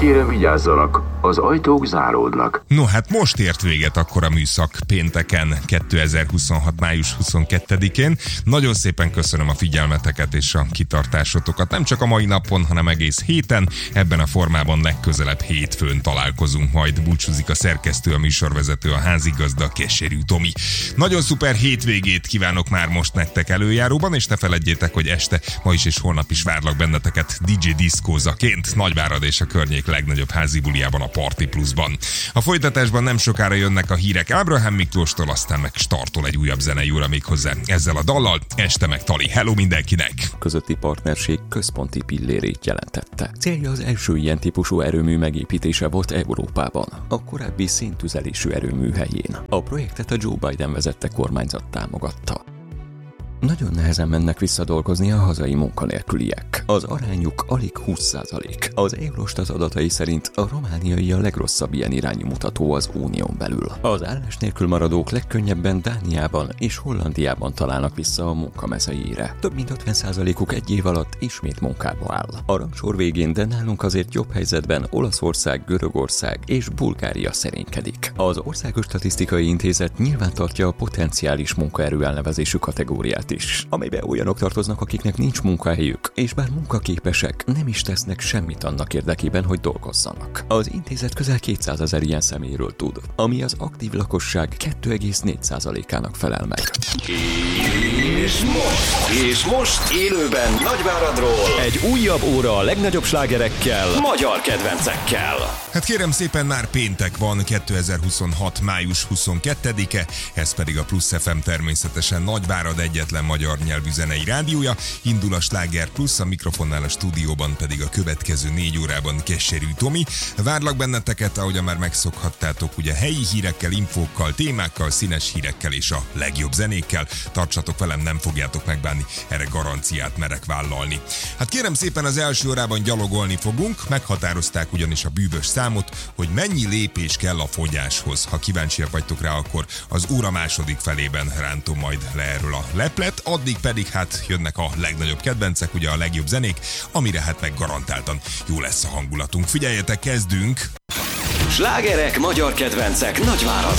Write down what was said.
Kérem vigyázzanak, az ajtók záródnak. No hát most ért véget akkor a műszak pénteken, 2026. május 22-én. Nagyon szépen köszönöm a figyelmeteket és a kitartásotokat. Nem csak a mai napon, hanem egész héten. Ebben a formában legközelebb hétfőn találkozunk majd. Búcsúzik a szerkesztő, a műsorvezető, a házigazda, Kesserű Tomi. Nagyon szuper hétvégét kívánok már most nektek előjáróban, és ne feledjétek, hogy este, ma is és holnap is várlak benneteket DJ diszkózaként Nagyvárad és a környék legnagyobb házi buliában, a Party Plusban. A folytatásban nem sokára jönnek a hírek Ábrahám Miklóstól, aztán meg startol egy újabb zenei óra méghozzá ezzel a dallal. Este meg Tali. Hello mindenkinek! Közötti partnerség központi pillérét jelentette. Célja az első ilyen típusú erőmű megépítése volt Európában, a korábbi széntüzelésű erőmű helyén. A projektet a Joe Biden vezette kormányzat támogatta. Nagyon nehezen mennek visszadolgozni a hazai munkanélküliek. Az arányuk alig 20%. Az Eurostat adatai szerint a romániai a legrosszabb ilyen irányú mutató az unión belül. Az állás nélkül maradók legkönnyebben Dániában és Hollandiában találnak vissza a munkamezejére. Több mint 50%-uk egy év alatt ismét munkába áll. A rangsor végén, de nálunk azért jobb helyzetben Olaszország, Görögország és Bulgária szerénykedik. Az Országos Statisztikai Intézet nyilván tartja a potenciális munkaerő elnevezésű kategóriát is, amelybe olyanok tartoznak, akiknek nincs munkahelyük, és bár munkaképesek, nem is tesznek semmit annak érdekében, hogy dolgozzanak. Az intézet közel 200 000 ilyen személyről tud, ami az aktív lakosság 2,4%-ának felel meg. És most élőben Nagyváradról egy újabb óra a legnagyobb slágerekkel, magyar kedvencekkel. Hát kérem szépen, már péntek van, 2026. május 22-e, ez pedig a Plusz FM természetesen Nagyvárad egyetlen magyar nyelvű zenei rádiója. Indul a Sláger Plusz, a mikrofonnál a stúdióban pedig a következő 4 órában Kesserű Tomi. Várlak benneteket, ahogyan már megszokhattátok, ugye helyi hírekkel, infókkal, témákkal, színes hírekkel és a legjobb zenékkel. Tartsatok velem, nem fogjátok megbánni, erre garanciát merek vállalni. Hát kérem szépen, az első órában gyalogolni fogunk, meghatározták ugyanis a bűvös számot, hogy mennyi lépés kell a fogyáshoz. Ha kíváncsiak vagytok rá, akkor az óra második felében rántom majd le erről a leplet, addig pedig hát jönnek a legnagyobb kedvencek, ugye a legjobb zenék, amire hát meg garantáltan jó lesz a hangulatunk. Figyeljetek, kezdünk! Slágerek, magyar kedvencek Nagyváradról.